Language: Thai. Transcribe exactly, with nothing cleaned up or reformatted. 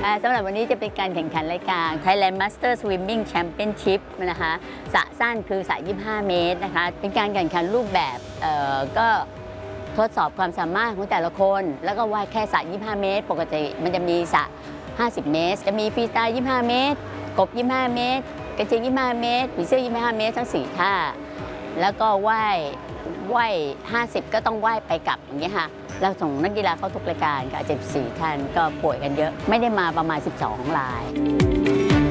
สำหรับวันนี้จะเป็นการแข่งขันรายการ Thailand Master Swimming Championship นะคะสระสั้นคือสระยี่สิบห้าเมตรนะคะเป็นการแข่งขันรูปแบบก็ทดสอบความสามารถของแต่ละคนแล้วก็ว่ายแค่สระยี่สิบห้าเมตรปกติมันจะมีสระห้าสิบเมตรจะมีฟรีสไตล์ยี่สิบห้าเมตรกบยี่สิบห้าเมตรกระเจงยี่สิบห้าเมตรผีเสื้อยี่สิบห้าเมตรทั้งสี่ท่าแล้วก็ว่ายว่ายห้าสิบก็ต้องว่ายไปกลับอย่างเงี้ยค่ะเราส่งนักกีฬาเข้าทุกรายการค่ะเจ็ดสิบสี่ท่านก็ป่วยกันเยอะไม่ได้มาประมาณสิบสองราย